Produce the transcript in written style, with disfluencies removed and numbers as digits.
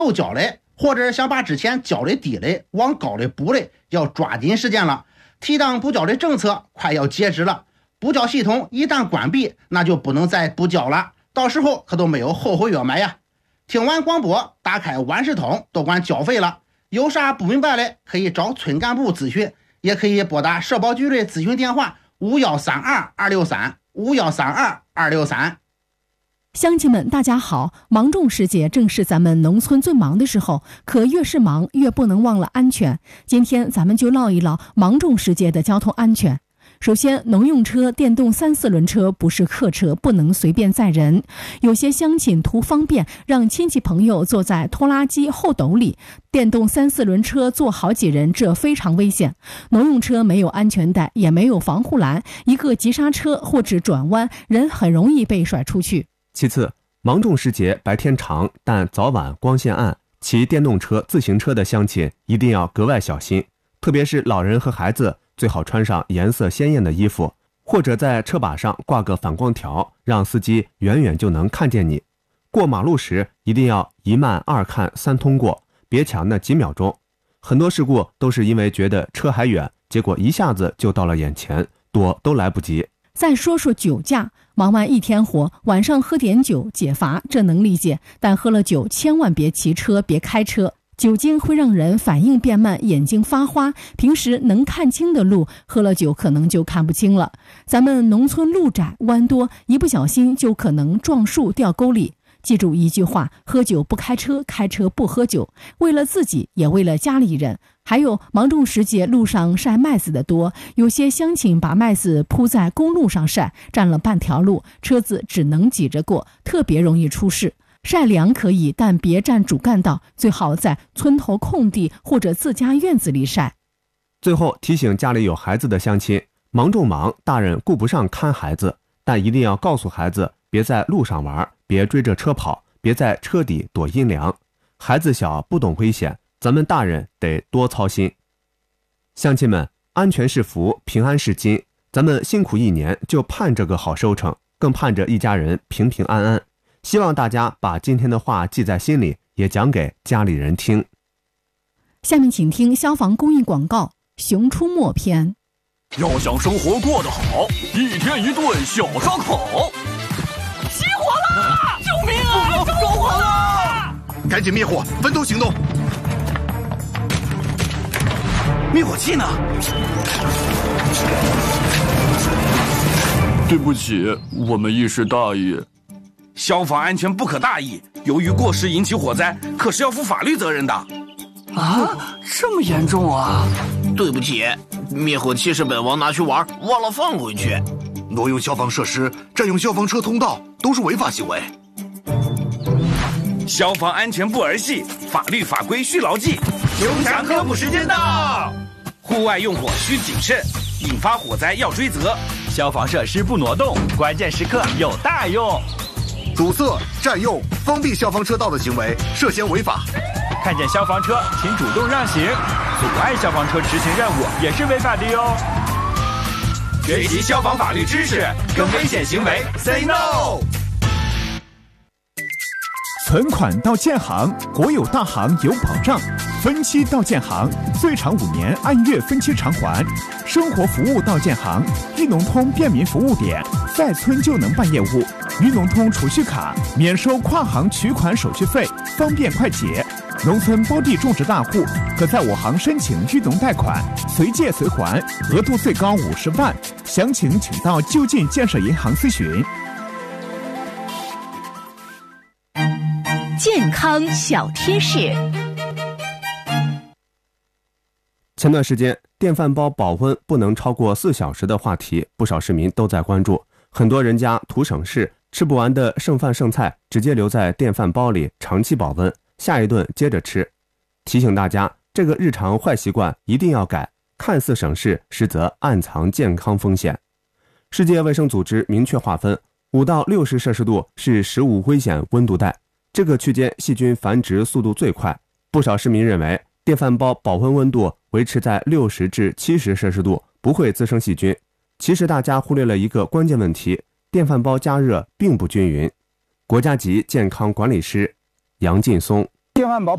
够缴嘞，或者想把之前缴的低嘞往高的补嘞，要抓紧时间了。提档补缴的政策快要截止了，补缴系统一旦关闭，那就不能再补缴了，到时候可都没有后悔药买呀。听完广播，打开万事通都管缴费了，有啥不明白的可以找村干部咨询，也可以拨打社保局的咨询电话5132-263，5132-263。 乡亲们大家好，芒种时节正是咱们农村最忙的时候，可越是忙越不能忘了安全。今天咱们就唠一唠芒种时节的交通安全。首先，农用车、电动3、4轮车不是客车，不能随便载人。有些乡亲图方便，让亲戚朋友坐在拖拉机后斗里，电动3、4轮车坐好几人，这非常危险。农用车没有安全带，也没有防护栏，一个急刹车或者转弯，人很容易被甩出去。 其次，芒种时节白天长，但早晚光线暗，骑电动车、自行车的乡亲一定要格外小心，特别是老人和孩子，最好穿上颜色鲜艳的衣服，或者在车把上挂个反光条，让司机远远就能看见你。过马路时一定要1慢2看3通过，别抢那几秒钟。很多事故都是因为觉得车还远，结果一下子就到了眼前，躲都来不及。 再说说酒驾，忙完一天活，晚上喝点酒解乏，这能理解，但喝了酒千万别骑车别开车，酒精会让人反应变慢，眼睛发花，平时能看清的路，喝了酒可能就看不清了。咱们农村路窄弯多，一不小心就可能撞树掉沟里。记住一句话，喝酒不开车，开车不喝酒，为了自己也为了家里人。还有芒种时节路上晒麦子的多，有些乡亲把麦子铺在公路上晒，占了半条路，车子只能挤着过，特别容易出事。晒粮可以，但别占主干道，最好在村头空地或者自家院子里晒。 最后提醒家里有孩子的乡亲，芒种忙，大人顾不上看孩子，但一定要告诉孩子别在路上玩，别追着车跑，别在车底躲阴凉。孩子小不懂危险，咱们大人得多操心。乡亲们，安全是福，平安是金，咱们辛苦一年就盼这个好收成，更盼着一家人平平安安。希望大家把今天的话记在心里，也讲给家里人听。 下面请听消防公益广告《熊出没篇》。 要想生活过得好，一天一顿小烧烤。 起火了！救命啊！着火了！ 赶紧灭火，分头行动。 灭火器呢？ 对不起，我们一时大意。 消防安全不可大意，由于过失引起火灾，可是要负法律责任的。 啊，这么严重啊！ 对不起，灭火器是本王拿去玩，忘了放回去。 挪用消防设施、占用消防车通道都是违法行为。 消防安全不儿戏，法律法规需牢记。 凶残科普时间到！ 户外用火需谨慎，引发火灾要追责。 消防设施不挪动，关键时刻有大用。 阻塞、占用、封闭消防车道的行为涉嫌违法。 看见消防车，请主动让行。阻碍消防车执行任务也是违法的哟。学习消防法律知识，跟危险行为 say no。 存款到建行，国有大行有保障；分期到建行，最长5年按月分期偿还；生活服务到建行，裕农通便民服务点，在村就能办业务。裕农通储蓄卡免收跨行取款手续费，方便快捷。农村包地种植大户可在我行申请裕农贷款，随借随还，额度最高50万。详情请到就近建设银行咨询。 健康小贴士。 前段时间电饭煲保温不能超过4小时的话题，不少市民都在关注。很多人家图省事，吃不完的剩饭剩菜直接留在电饭煲里长期保温，下一顿接着吃。提醒大家，这个日常坏习惯一定要改，看似省事，实则暗藏健康风险。世界卫生组织明确划分，5到60摄氏度是食物危险温度带，这个区间细菌繁殖速度最快。不少市民认为电饭煲保温温度维持在60至70摄氏度不会滋生细菌，其实大家忽略了一个关键问题，电饭煲加热并不均匀。国家级健康管理师杨劲松， 电饭煲